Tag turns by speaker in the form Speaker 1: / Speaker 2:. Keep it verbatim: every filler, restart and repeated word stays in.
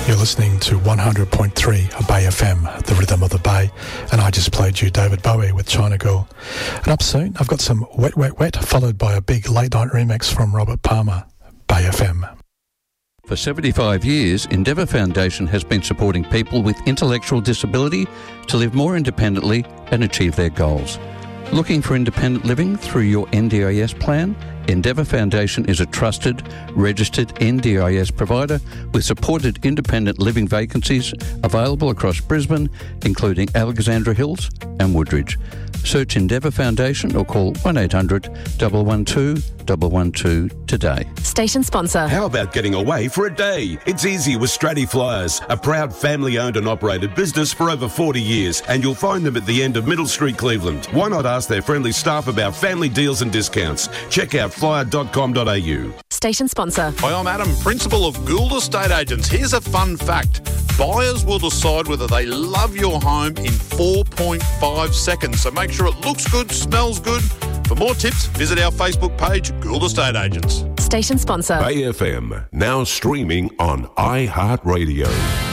Speaker 1: You're listening to one hundred point three Bay F M, the rhythm of the Bay, and I just played you David Bowie with China Girl. And up soon, I've got some Wet, Wet, Wet, followed by a big late-night remix from Robert Palmer, Bay F M.
Speaker 2: For seventy-five years, Endeavour Foundation has been supporting people with intellectual disability to live more independently and achieve their goals. Looking for independent living through your N D I S plan? Endeavour Foundation is a trusted, registered N D I S provider with supported independent living vacancies available across Brisbane, including Alexandra Hills and Woodridge. Search Endeavour Foundation or call one eight hundred, one one two, one one two today.
Speaker 3: Station sponsor.
Speaker 4: How about getting away for a day? It's easy with Stratty Flyers, a proud family-owned and operated business for over forty years, and you'll find them at the end of Middle Street, Cleveland. Why not ask their friendly staff about family deals and discounts? Check out flyer dot com dot a u.
Speaker 3: Station sponsor.
Speaker 5: Hi, I'm Adam, principal of Gould Estate Agents. Here's a fun fact. Buyers will decide whether they love your home in four point five seconds. So make sure it looks good, smells good. For more tips, visit our Facebook page, Gould Estate Agents.
Speaker 3: Station sponsor.
Speaker 6: Bay F M, now streaming on iHeartRadio.